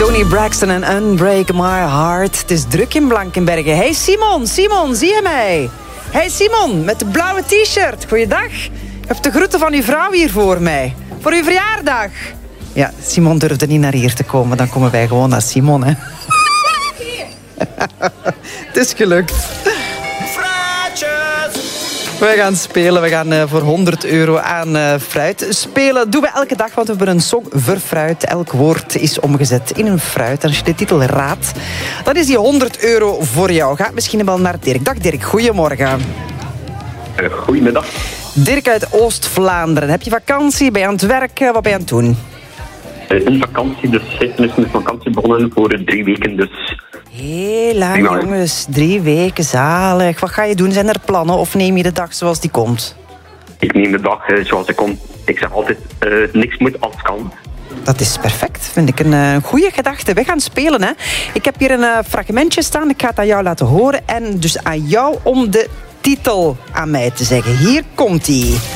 Tony Braxton en Unbreak My Heart. Het is druk in Blankenbergen. Hey Simon, zie je mij? Hey Simon, met de blauwe t-shirt. Goeiedag. Ik heb de groeten van uw vrouw hier voor mij. Voor uw verjaardag. Ja, Simon durfde niet naar hier te komen. Dan komen wij gewoon naar Simon, hè. Het is gelukt. We gaan spelen. We gaan voor €100 aan fruit spelen. Doen we elke dag, want we hebben een song voor fruit. Elk woord is omgezet in een fruit. En als je de titel raadt, dan is die €100 voor jou. Ga misschien wel naar Dirk. Dag Dirk, goedemorgen. Goedemiddag. Dirk uit Oost-Vlaanderen. Heb je vakantie? Ben je aan het werken? Wat ben je aan het doen? Een vakantie, dus gisteren is mijn vakantie begonnen voor 3 weken, dus... Heel lang, jongens. 3 weken, zalig. Wat ga je doen? Zijn er plannen of neem je de dag zoals die komt? Ik neem de dag zoals die komt. Ik zeg altijd, niks moet, alles kan. Dat is perfect. Vind ik een goede gedachte. We gaan spelen, hè. Ik heb hier een fragmentje staan. Ik ga het aan jou laten horen. En dus aan jou om de titel aan mij te zeggen. Hier komt-ie.